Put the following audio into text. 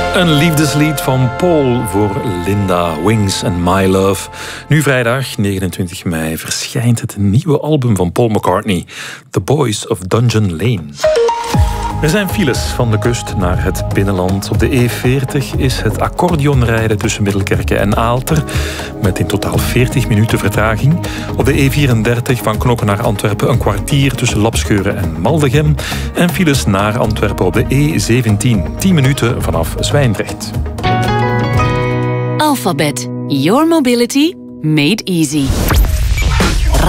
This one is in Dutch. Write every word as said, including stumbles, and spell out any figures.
Een liefdeslied van Paul voor Linda, Wings and My Love. Nu vrijdag, negenentwintig mei, verschijnt het nieuwe album van Paul McCartney, The Boys of Dungeon Lane. Er zijn files van de kust naar het binnenland. Op de E veertig is het accordeonrijden tussen Middelkerke en Aalter, met in totaal veertig minuten vertraging. Op de E vierendertig van Knokke naar Antwerpen een kwartier tussen Lapscheuren en Maldegem. En files naar Antwerpen op de E zeventien, tien minuten vanaf Zwijndrecht. Alphabet. Your mobility made easy.